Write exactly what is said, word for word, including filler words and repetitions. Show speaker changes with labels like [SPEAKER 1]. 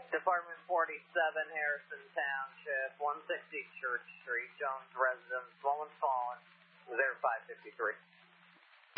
[SPEAKER 1] Department forty-seven, Harrison Township, one sixty Church Street, Jones Residence, Bowling Fallen, zero five fifty-three.